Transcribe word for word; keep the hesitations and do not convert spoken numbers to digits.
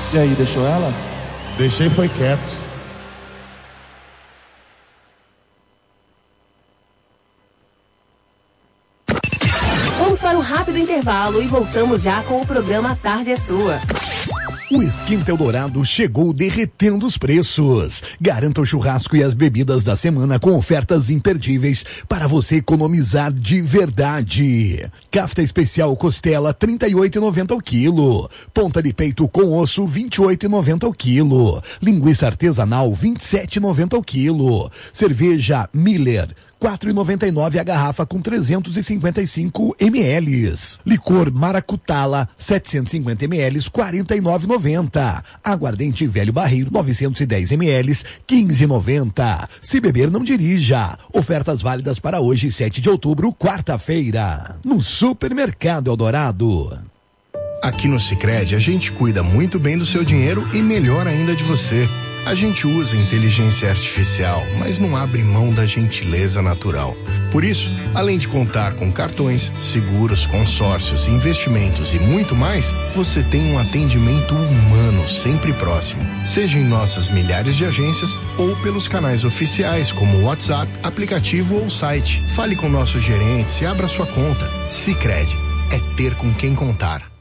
E aí, deixou ela? Deixei, foi quieto. Vamos para um rápido intervalo e voltamos já com o programa Tarde é Sua. O Esquenta Eldorado chegou derretendo os preços. Garanta o churrasco e as bebidas da semana com ofertas imperdíveis para você economizar de verdade. Kafta especial costela trinta e oito reais e noventa centavos o quilo. Ponta de peito com osso vinte e oito reais e noventa centavos o quilo. Linguiça artesanal vinte e sete reais e noventa centavos o quilo. Cerveja Miller quatro reais e noventa e nove centavos a garrafa com trezentos e cinquenta e cinco mililitros. Licor Maracutala setecentos e cinquenta mililitros, quarenta e nove reais e noventa centavos. Aguardente Velho Barreiro novecentos e dez mililitros, quinze reais e noventa centavos. Se beber, não dirija. Ofertas válidas para hoje, sete de outubro, quarta-feira. No Supermercado Eldorado. Aqui no Sicredi, a gente cuida muito bem do seu dinheiro e melhor ainda de você. A gente usa inteligência artificial, mas não abre mão da gentileza natural. Por isso, além de contar com cartões, seguros, consórcios, investimentos e muito mais, você tem um atendimento humano sempre próximo. Seja em nossas milhares de agências ou pelos canais oficiais como o WhatsApp, aplicativo ou site. Fale com nossos gerentes e abra sua conta. Sicredi é ter com quem contar.